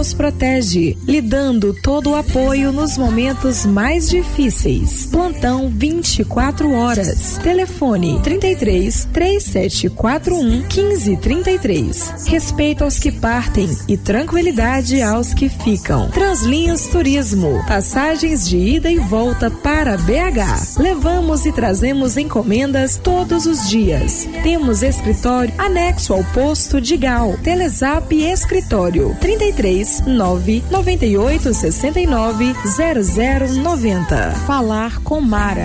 nos protege, lhe dando todo o apoio nos momentos mais difíceis. Plantão 24 horas. Telefone 33 3741 1533. Respeito aos que partem e tranquilidade aos que ficam. Translinhas Turismo. Passagens de ida e volta para BH. Levamos e trazemos encomendas todos os dias. Temos escritório anexo ao posto de Gal. Telezap Escritório 33 9 98 69 0090. Falar com Mara.